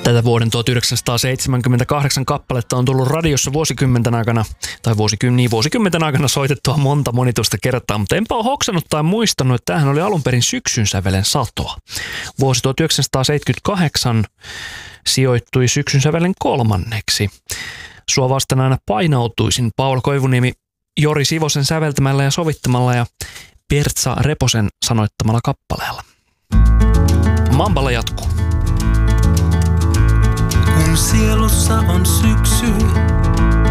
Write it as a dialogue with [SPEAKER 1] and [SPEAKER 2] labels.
[SPEAKER 1] Tätä vuoden 1978 kappaletta on tullut radiossa vuosikymmenten aikana soitettua monta monituista kertaa, mutta enpä ole hoksannut tai muistanut, että tämähän oli alun perin Syksyn sävelen satoa. Vuosi 1978 sijoittui Syksyn sävelen 3. Sua vastaan aina painautuisin Paula Koivuniemi Jori Sivosen säveltämällä ja sovittamalla ja Pertsa Reposen sanoittamalla kappaleella. Mamballa jatkuu.
[SPEAKER 2] Kun sielussa on syksy,